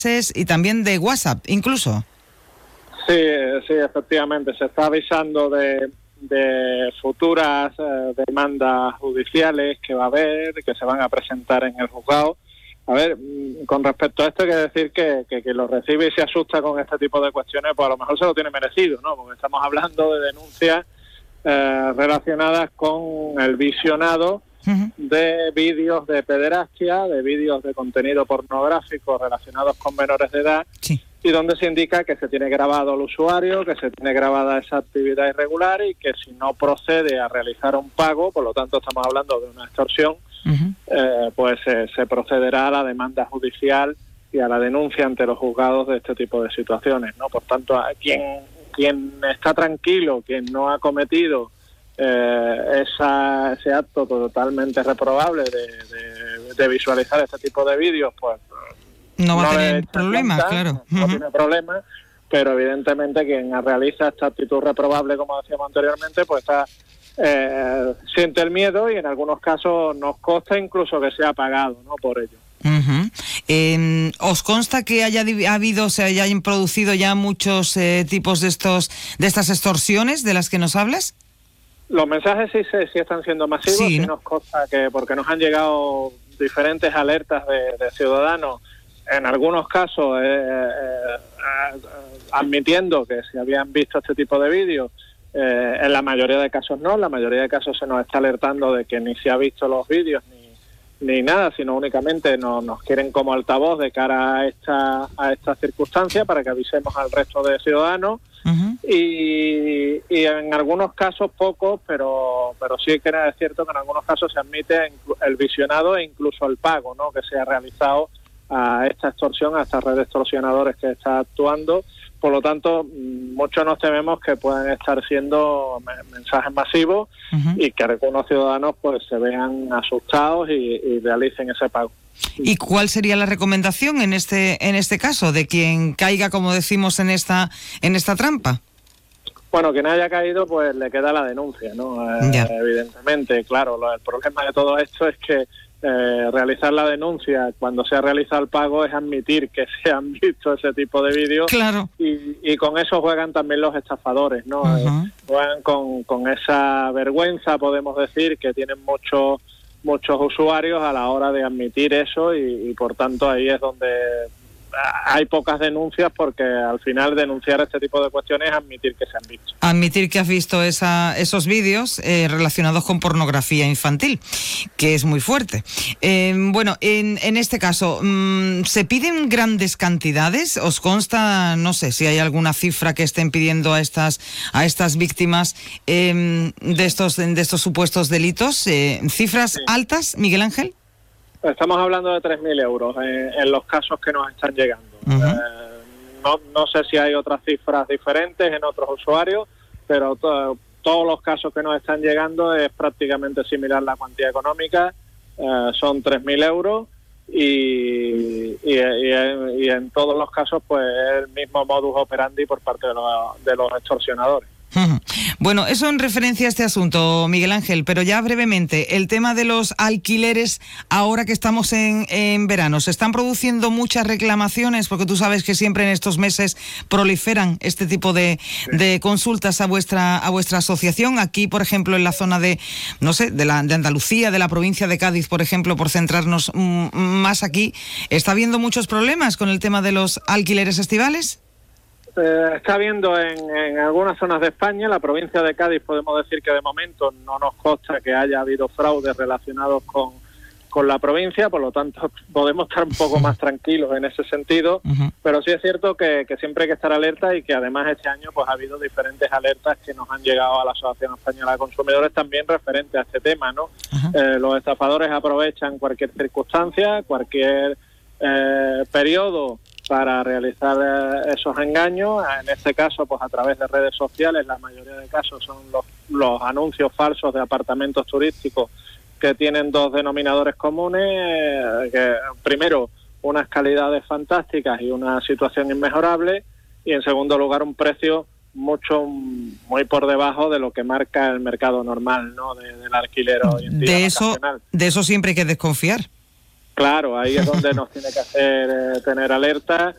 y también de WhatsApp, incluso. Sí, efectivamente. Se está avisando de futuras demandas judiciales que va a haber, que se van a presentar en el juzgado. A ver, con respecto a esto hay que decir que lo recibe y se asusta con este tipo de cuestiones, pues a lo mejor se lo tiene merecido, ¿no? Porque estamos hablando de denuncias relacionadas con el visionado de vídeos de pederastia, de vídeos de contenido pornográfico relacionados con menores de edad, sí, y donde se indica que se tiene grabado al usuario, que se tiene grabada esa actividad irregular y que si no procede a realizar un pago, por lo tanto estamos hablando de una extorsión, pues se procederá a la demanda judicial y a la denuncia ante los juzgados de este tipo de situaciones, ¿no? Por tanto, a quien está tranquilo, quien no ha cometido ese acto totalmente reprobable de visualizar este tipo de vídeos, pues no va a tener problemas, claro. No tiene problemas, pero evidentemente quien realiza esta actitud reprobable, como decíamos anteriormente, pues siente el miedo y en algunos casos nos consta incluso que sea pagado, ¿no? Por ello. ¿Os consta que se hayan producido ya muchos tipos de estas extorsiones de las que nos hablas? Los mensajes sí están siendo masivos, sí, ¿no? Sí nos consta que porque nos han llegado diferentes alertas de ciudadanos, en algunos casos admitiendo que se habían visto este tipo de vídeos. En la mayoría de casos no, en la mayoría de casos se nos está alertando de que ni se ha visto los vídeos ni nada, sino únicamente nos quieren como altavoz de cara a esta circunstancia para que avisemos al resto de ciudadanos. Y en algunos casos pocos, pero sí que es cierto que en algunos casos se admite el visionado e incluso el pago, ¿no? Que se ha realizado a esta extorsión, a esta red de extorsionadores que está actuando. Por lo tanto, muchos nos tememos que pueden estar siendo mensajes masivos y que algunos ciudadanos pues se vean asustados y realicen ese pago. ¿Y cuál sería la recomendación en este caso de quien caiga, como decimos, en esta trampa? Bueno, quien haya caído, pues le queda la denuncia, ¿no? Evidentemente, claro, el problema de todo esto es que realizar la denuncia cuando se ha realizado el pago es admitir que se han visto ese tipo de vídeos. Claro. Y con eso juegan también los estafadores, ¿no? Juegan con esa vergüenza, podemos decir, que tienen muchos usuarios a la hora de admitir eso y por tanto ahí es donde hay pocas denuncias, porque al final denunciar este tipo de cuestiones es admitir que se han visto. Admitir que has visto esos vídeos relacionados con pornografía infantil, que es muy fuerte. Bueno, en este caso, ¿se piden grandes cantidades? ¿Os consta, no sé, si hay alguna cifra que estén pidiendo a estas víctimas de estos supuestos delitos? ¿Cifras altas, Miguel Ángel? Estamos hablando de 3.000 euros en los casos que nos están llegando. No sé si hay otras cifras diferentes en otros usuarios, pero todos los casos que nos están llegando es prácticamente similar la cuantía económica. Son 3.000 euros y en todos los casos pues el mismo modus operandi por parte de los extorsionadores. Bueno, eso en referencia a este asunto, Miguel Ángel, pero ya brevemente, el tema de los alquileres, ahora que estamos en verano, ¿se están produciendo muchas reclamaciones? Porque tú sabes que siempre en estos meses proliferan este tipo de consultas a vuestra asociación. Aquí, por ejemplo, en la zona de Andalucía, de la provincia de Cádiz, por ejemplo, por centrarnos más aquí, ¿está habiendo muchos problemas con el tema de los alquileres estivales? Está habiendo en algunas zonas de España. La provincia de Cádiz podemos decir que de momento no nos consta que haya habido fraudes relacionados con la provincia, por lo tanto podemos estar un poco más tranquilos en ese sentido, pero sí es cierto que siempre hay que estar alerta y que además este año pues ha habido diferentes alertas que nos han llegado a la Asociación Española de Consumidores también referente a este tema, ¿no? Los estafadores aprovechan cualquier circunstancia, cualquier periodo para realizar esos engaños. En este caso, pues a través de redes sociales, la mayoría de casos son los anuncios falsos de apartamentos turísticos que tienen dos denominadores comunes, que primero unas calidades fantásticas y una situación inmejorable, y en segundo lugar un precio muy por debajo de lo que marca el mercado normal, ¿no? Del alquiler hoy en día vacacional. De eso siempre hay que desconfiar. Claro, ahí es donde nos tiene que hacer tener alerta